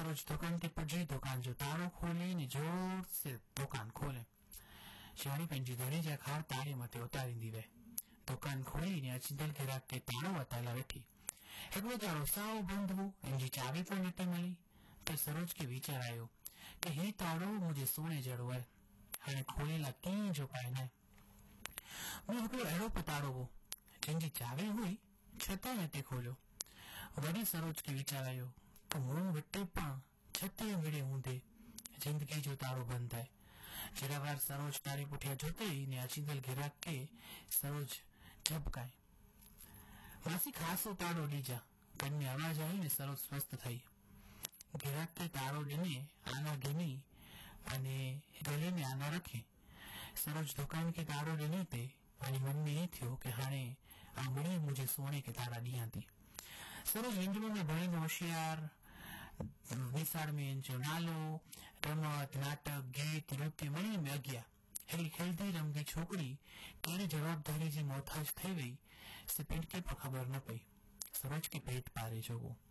सरोज दुकान के पहुंची, दुकान जो तारो खोली ने जोर से दुकान खोले। शाणी पंजी धनी जा खार तारे मते उतारी वे। दुकान खोली ने अचिंतल गिराक के तारो वताला बैठी। एकलो तारो साव बंद हो, इंजी चाबी पर नते मिली। तो सरोज के विचार आयो कि ही तारो मुझे सोने जड़ो है, हाणे खोलेला कीं जो पाए न। मैं हिकिड़ो अहिड़ो पताड़ो हो जंहिंजी चावी हुई छते नते खोलियो। वरी सरोज खे वीचार आयो त मूं वटि पण छते मिड़े हूंदे जिंदगी जो तारो बंद है। जरा बार सरोज तारे पुठिया जोते ही ने अचींदल गिराक के सरोज झपकाए। मासी खासो तारो ॾीजा। कन में आवाज आई ने सरोज स्वस्थ थई। गिराक के तारो ॾिने, आना गिनी अने गले में आना रखे। सरोज दुकान के तारो ॾिने ते वरी मन में ई थियो कि हाणे आंगड़ी मुझे सोने के तारा ॾियां थी। सरोज हिंदुओं में भणींदो होशियार, निसाड़ में इनजो नालो, रमत, नाटक, गीत, नृत्य मणी में अॻियां। हेड़ी खेलती रमती छोकरी कहिड़ी जवाबदारी जी मोहताज थई वई से पिण खे पण ख़बर न पई। सरोज के पेट पारे जो हो।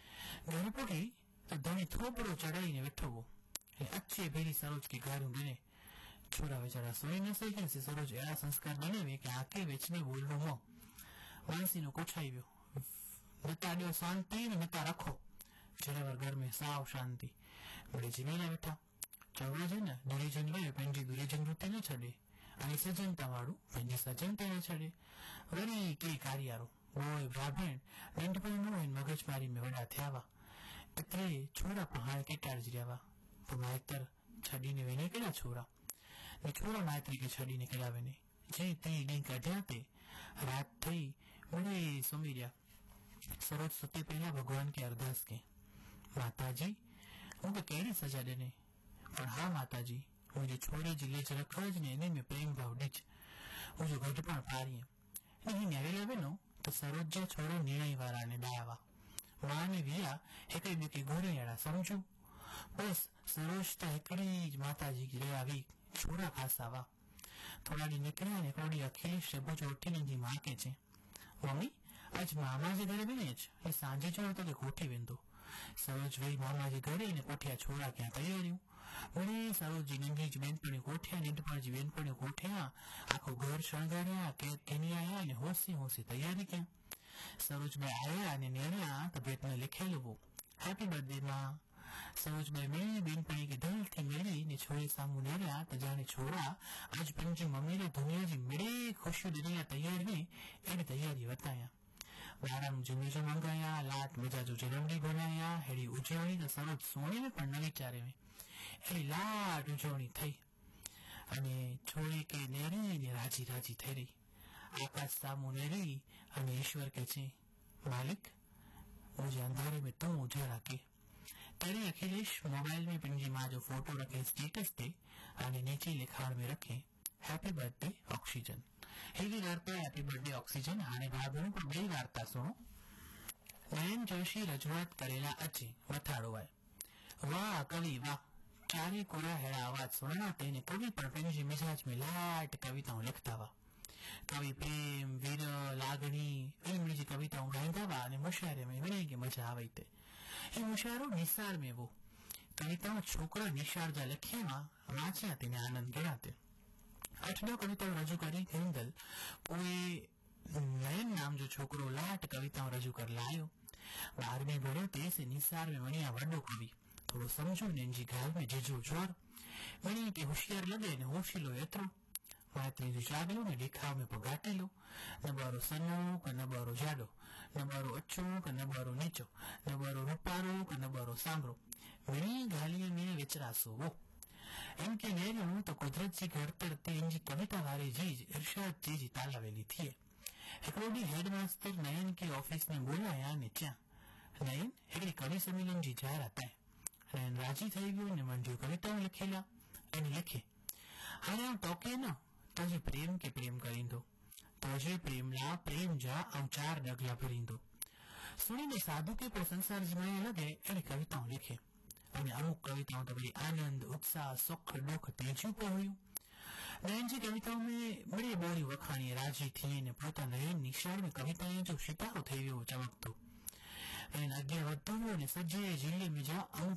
घर पहुती तो धणी थोपड़ो चढ़ाई ने वेठो हो। अच्छे भेरी सरोज के घर गिने। छोरा बेचारा सोई न सके से सरोज एड़ा संस्कार बने कि आके वेचने बोलनो मो। वांसी नो कोछाई वियो। नता ॾियो शांति ने नता रखो। जरावर घर में साव शांति। बड़े जिमेला बैठा। चवड़ा जे न दुरीजन वे पंहिंजी दुरीजन वृत्ति न छॾे ऐं सजनता वाळो पंहिंजी सजनता न छॾे। वरी के कारियारो ओए भाभेण नंढपण में मगजमारी में वॾा थिया हुआ। एतिरे छोरा पण हाणे केटाड़जी रहिया हुआ। तो माइतर छॾीने वेने केड़ा छोरा ने छोरा माइतरी के छॾीने केड़ा वेने। जे ते ॾींहुं कढिया ते रात थई वड़े सुम्ही रहिया। सरोज सुते पहिरियां भगवान के अरदास कई, माताजी मूंखे कहिड़ी सजा ॾिने, पर हा माताजी मुंहिंजे छोरे जी लेज रखज ने इन में प्रेम भाव ॾिज, मुंहिंजो गॾपण फारीअ। हीअं नियारेला वेनो त सरोज जा छोरा निणाई वारा ने ॿाया हुआ। मां ने विया हिकिड़े ॿिए खे घुरे अहिड़ा समझू। बस सरोज त हिकिड़ी माताजी की रहिया हुई, छोरा खासा हुआ। थोड़ा ॾींहं निकिरिया ने हिकिड़ो ॾींहुं अखिलेश सुबुह जो उथी मुंहिंजी मां खे चई, मम्मी अॼु मामा जे घर वञे अच, सांझे जो तोखे कोठी वेंदो। सरोज वई मामा जे घर ने कोठिया छोरा कया तैयारियूं। वरी सरोज जी नंढी जी बेनपणियूं कोठिया, नंढपण जी बेनपणियूं कोठिया, आखो घर शणगारिया, केक गिनी आया ने होसी होसी तैयारी कया। सरोज में आया ने नेरिया त भेट में लिखियलु हो, हैप्पी बर्थडे मां। सरोज में मेरी बेनपणी के दिल थी मिली ने छोरे सामू नेरिया त जाने छोरा आज पंहिंजी मम्मी ने दुनिया जी मिड़ी खुशियूं ॾिनी आहे तैयार में अहिड़ी तैयारी वताया। ॿारनि जुमे जो मंगाया, लाट मजा जो जनम ॾींहुं बनाया। हेड़ी उजवणी त सरोज सोने में पण न वीचारे में। हेड़ी लाट उजवणी थई अने छोरे के नेरी ने राजी राजी थई रही। आकाश सामू नेरी अने ईश्वर के चई, मालिक मुझे अंधारे में तुम उजाला के। तरी अखिलेश मोबाइल में पंहिंजी मां जो फोटो रखे स्टेटस ते अने नीचे लिखाण में रखे, हैप्पी बर्थडे ऑक्सीजन। हेवी वार्ता हैप्पी बर्थडे ऑक्सीजन। हाणे भाभीण पर ॿई वार्ता सुनो। नयन जोशी रजूआत करेला अचे मथाड़ो आहे। वाह कवि वाह, चारे कोरा हेड़ा आवाज सुनना तेने कवि पर पंहिंजे मिजाज में लाट कविताऊं लिखता हुआ। कवि प्रेम, वीर, लागणी इनमें जी कविताऊं गाईंदा हुआ अने मुशायरे में वणे के मजा आवे ते। हे मुशायरो निसार में वो कविताऊं छोकरा निशार जा लिखिया वांचिया तेने आनंद गया ते। 8 कविताओं रजू करी हिंदल पोए नयन नाम जो छोकरो लाट कविताओं रजू कर लायो। 12वीं भण्यो ते से निसार में वणिया वड्डो कवि, थोड़ो समझो ने जी गाल में जिजो जोर। वणी के होशियार लगे ने होशिलो एतरो। माइतरी जो चागलो ने देखाव में पगाटेलो, न बारो सनो क न बारो जाडो, न बारो अच्छो क न बारो नीचो, न बारो रूपारो क न बारो सांभरो। वणी गालिय में विचरासो वो। इनके नेरियो तो कुदरत जी घड़तर ते इनजी कविता वारे जी इरशाद जी तालावेली थी। हिकिड़ो ॾींहुं हेडमास्टर नयन के ऑफिस में बोलाया ने चया, नयन हिकिड़ी कवि सम्मेलन जी जाहिरात आहे। नयन राजी थई वियो ने मंडियो कविताऊं लिखेला ऐं लिखे, हाणे आउं तोखे न तुंहिंजे प्रेम के प्रेम करींदो, तुंहिंजे प्रेम ला प्रेम जा ऐं 4 डगला भरींदो। सुणीने साधु के पर संसार जमाया लगे अहिड़ी कविताऊं लिखे। अने अमुक कविताओं तो बड़ी आनंद, उत्साह, सुख, दुख तेजियूं पे हुयूं। नयन जी कविताओं में बड़ी बोली वखाणी राजी थी ने पोता नयन निशार में कविताएं जो शितारो थई वियो चमकतो। ऐं अॻियां वधंदो ने सॼे जिले में जा